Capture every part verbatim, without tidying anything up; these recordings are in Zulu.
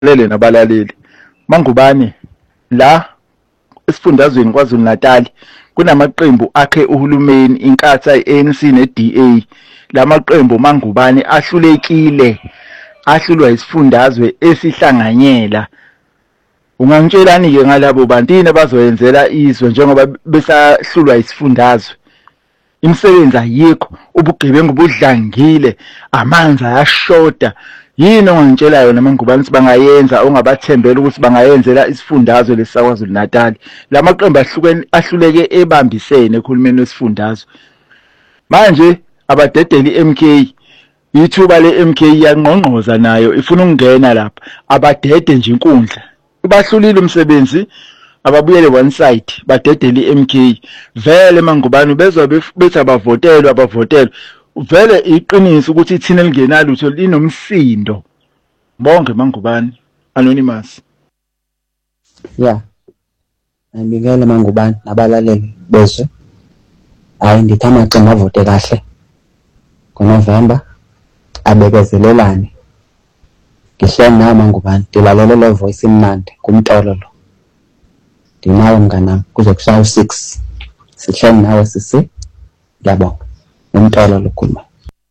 lele nabalaleli mangubane la esifundazweni kwaZulu Natal kunamaqembu akhe uhulumeni inkatha i-A N C ne-D A lamaqembu mangubane ahlulekile ahlulwa isifundazwe esihlanganyela. Ungangitshelani ke ngalabo bantu yini abazoyenzela izwe njengoba besahlulwa isifundazwe? Imisebenzi ayikho, ubugebengu budlangile, amanzi ayashoda. Yini ongangitshela yona mangubane sibangayenza ongabathembela ukuthi bangayenzela isifundazwe lesakwaZulu Natal? Lamaqembu ahlukene ahluleke ebambisene ekhulumeni wesifundazwe. Manje abadedeli i-M K ithuba le-M K yangqongqoza nayo ifuna ukungena lapha abadede nje inkundla. Bahlulile umsebenzi ababuyele one side badedeli i-M K. Vele mangubane bezobe bethi abavotelwa abavotelwa vele iqiniso ukuthi ithina lingenalo utho linomsindo. Bonke mangubane Anonymous. Yeah. Ngibikele mangubane nabalaleli bezwe. Hayi ngithi amaqembu avote kahle. NgoNovember abekezelelane. Ngihleli nawe mangubane ndilalela le voice imnandi kumtolo lo. Ndinawe mnganami kuzokushaya u six. Sihleli nawe sisi. Ngiyabonga. Umtolo lo khuluma.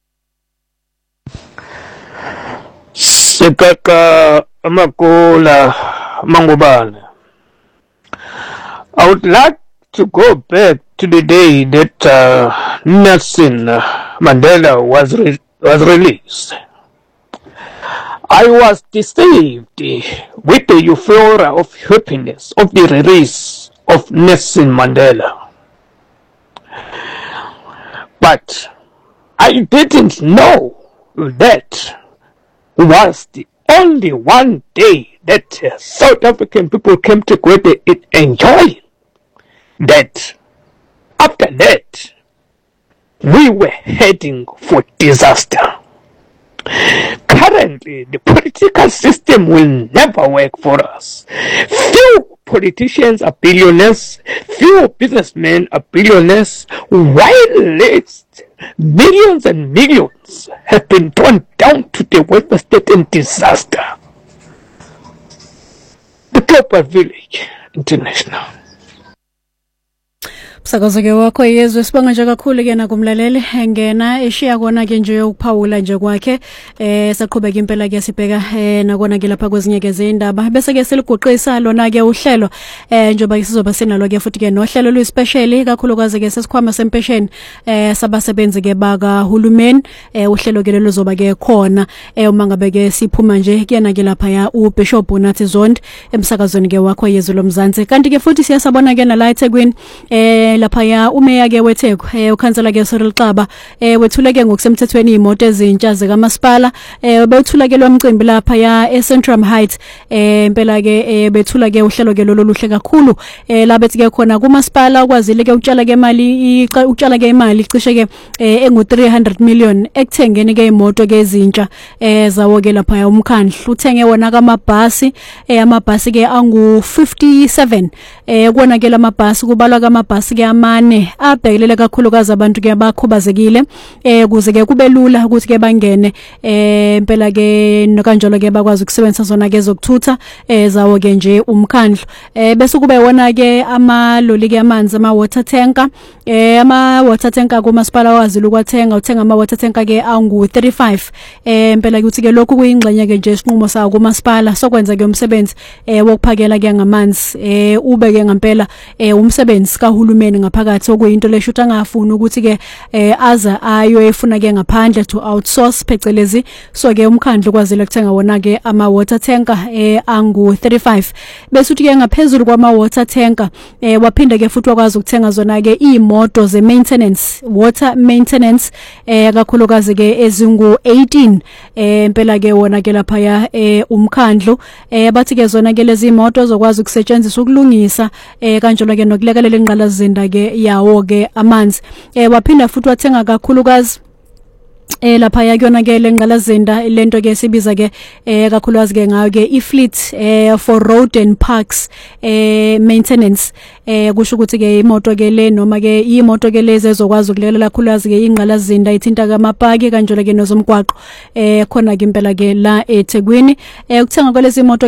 Sikaka amakula mangubane. I would like to go back to the day that uh, Nelson Mandela was re was released. I was deceived with the euphoria of happiness of the release of Nelson Mandela. But I didn't know that was the only one day that uh, South African people came together and enjoy. That after that, we were heading for disaster. Currently, the political system will never work for us. Few politicians are billionaires, few businessmen are billionaires, while list millions and millions have been torn down to the welfare state in disaster. The Global Village International. Sakazo-ke wakho yezwe sibonga nje kakhulu ke nakumlaleli engena eshiya kona ke nje ukuphawula nje kwakhe eh saqhubeka impela ke sibheka eh nakona ke lapha kwezinye ke zindaba bese ke siliguqisa lona ke uhlelo eh njoba sizoba sinalo ke futhi ke nohlelo luyispecial kakhulukazi ke sesikhwama sempesheni eh sabasebenzi ke baka hulumeni eh uhlelo ke luzoba ke khona eh uma ngabe ke siphuma nje kuyena ke lapha ya uBishop Nathi Zondi emsakazweni ke wakho yezwe lomzansi kanti ke futhi siyasabona ke nala eThekwini eh lapha ya umeya ke weTheku eh ukhansela ke Cyril Xaba eh wethula ke ngokusemthethweni imoto ezintsha zika masipala eh bethula ke lomcimbi lapha ya eCentrum Heights eh impela ke eh bethula ke uhlelo ke lolu luhle kakhulu eh labethi ke khona kumasipala ukwazile ke utshala ke imali utshala ke imali cishe ke engu three hundred million ekuthengeni ke imoto ke ezintsha eh zawo ke lapha ya umkhandlu uthenge wona kamabhasi eh amabhasi ke angu fifty-seven eh kuona ke lamabhasi kubalwa kamabhasi ke amane abhekelele kakhulukazi abantu ke abakhubazekile eh kuze ke kube lula ukuthi ke bangene eh impela ke nokanjalo ke bakwazi ukusebenzisa zona ke zokuthutha eh zawo ke nje umkhandlu eh bese kube wona ke amaloli ke amanzi ama water tanker eh ama water tanker kumasipala wazile ukwathenga uthenga ama water tanker ke angu thirty-five eh impela ukuthi ke lokhu kuyingxenye ke nje isinqumo sawo kumasipala sokwenza ke umsebenzi eh wokuphakela ke ngamanzi eh ube ke ngempela eh umsebenzi kahulumeni ngaphakathi okuyinto lesho ukuthi angafuni ukuthi ke eh aza ayo efuna ke ngaphandle to outsource phecelezi so ke umkhandlu kwazile ukuthenga wona ke ama water tanker eh angu thirty-five bese uthi ke ngaphezulu kwama water tanker eh waphinde ke futhi wakwazi ukuthenga zona ke imoto ze maintenance water maintenance eh kakhulukazi ke ezingu eighteen eh impela ke wona ke lapha ya eh umkhandlu eh bathi ke zona ke lezi imoto zokwazi ukusetshenziswa ukulungisa eh kanjalo ke nokulekelela ingqalazinda ke yawo ke amanzi eh waphinda futhi wathenga kakhulukazi eh lapha yakuyona ke lengqalazinda lento ke sibiza ke eh kakhulukazi ke ngayo ke i-fleet eh for road and parks eh maintenance eh kusho ukuthi ke imoto ke le noma ke imoto ke lezi ezokwazi ukulekelela kakhulukazi ke ingqalazinda ithinta kamapaki kanjalo ke nozomgwaqo eh khona ke impela ke la eThekwini eh ukuthenga kwalezi imoto